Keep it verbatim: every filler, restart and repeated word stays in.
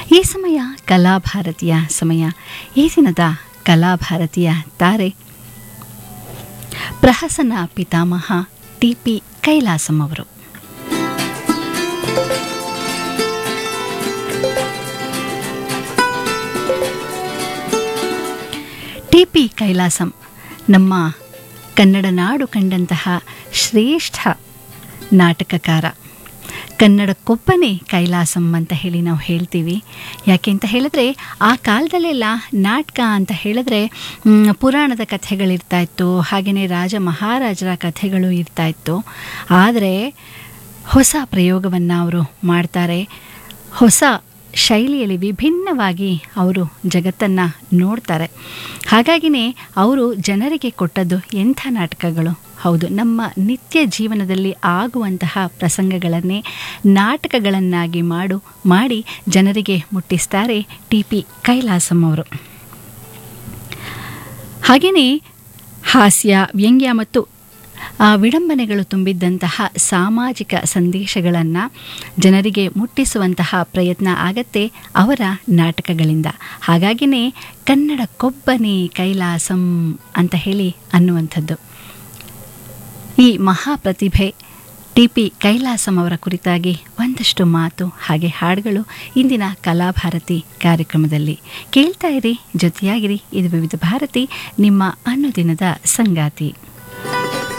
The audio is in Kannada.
ಈ ಸಮಯ ಕಲಾಭಾರತಿಯ ಸಮಯ. ಈ ದಿನದ ಕಲಾಭಾರತಿಯ ತಾರೆ ಪ್ರಹಸನ ಪಿತಾಮಹ ಟಿ ಪಿ ಕೈಲಾಸಂ ಅವರು. ಟಿ ಪಿ ಕೈಲಾಸಂ ನಮ್ಮ ಕನ್ನಡ ನಾಡು ಕಂಡಂತಹ ಶ್ರೇಷ್ಠ ನಾಟಕಕಾರ. ಕನ್ನಡಕ್ಕೊಬ್ಬನೇ ಕೈಲಾಸಂ ಅಂತ ಹೇಳಿ ನಾವು ಹೇಳ್ತೀವಿ. ಯಾಕೆ ಅಂತ ಹೇಳಿದ್ರೆ ಆ ಕಾಲದಲ್ಲೆಲ್ಲ ನಾಟಕ ಅಂತ ಹೇಳಿದ್ರೆ ಪುರಾಣದ ಕಥೆಗಳಿರ್ತಾ ಇತ್ತು, ಹಾಗೆಯೇ ರಾಜ ಮಹಾರಾಜರ ಕಥೆಗಳು ಇರ್ತಾ ಇತ್ತು. ಆದರೆ ಹೊಸ ಪ್ರಯೋಗವನ್ನು ಅವರು ಮಾಡ್ತಾರೆ. ಹೊಸ ಶೈಲಿಯಲ್ಲಿ ವಿಭಿನ್ನವಾಗಿ ಅವರು ಜಗತ್ತನ್ನು ನೋಡ್ತಾರೆ. ಹಾಗಾಗಿನೇ ಅವರು ಜನರಿಗೆ ಕೊಟ್ಟದ್ದು ಎಂಥ ನಾಟಕಗಳು. ಹೌದು, ನಮ್ಮ ನಿತ್ಯ ಜೀವನದಲ್ಲಿ ಆಗುವಂತಹ ಪ್ರಸಂಗಗಳನ್ನೇ ನಾಟಕಗಳನ್ನಾಗಿ ಮಾಡು ಮಾಡಿ ಜನರಿಗೆ ಮುಟ್ಟಿಸ್ತಾರೆ ಟಿ ಪಿ ಕೈಲಾಸಂ ಅವರು. ಹಾಗೆಯೇ ಹಾಸ್ಯ, ವ್ಯಂಗ್ಯ ಮತ್ತು ವಿಡಂಬನೆಗಳು ತುಂಬಿದ್ದಂತಹ ಸಾಮಾಜಿಕ ಸಂದೇಶಗಳನ್ನು ಜನರಿಗೆ ಮುಟ್ಟಿಸುವಂತಹ ಪ್ರಯತ್ನ ಆಗತ್ತೆ ಅವರ ನಾಟಕಗಳಿಂದ. ಹಾಗಾಗಿನೇ ಕನ್ನಡಕ್ಕೊಬ್ಬನೇ ಕೈಲಾಸಂ ಅಂತ ಹೇಳಿ ಅನ್ನುವಂಥದ್ದು. ಈ ಮಹಾಪ್ರತಿಭೆ ಟಿ ಪಿ ಕೈಲಾಸಂ ಅವರ ಕುರಿತಾಗಿ ಒಂದಷ್ಟು ಮಾತು ಹಾಗೆ ಹಾಡುಗಳು ಇಂದಿನ ಕಲಾಭಾರತಿ ಕಾರ್ಯಕ್ರಮದಲ್ಲಿ. ಕೇಳ್ತಾ ಇರಿ, ಜೊತೆಯಾಗಿರಿ. ಇದು ವಿವಿಧ ಭಾರತಿ, ನಿಮ್ಮ ಅನುದಿನದ ಸಂಗಾತಿ.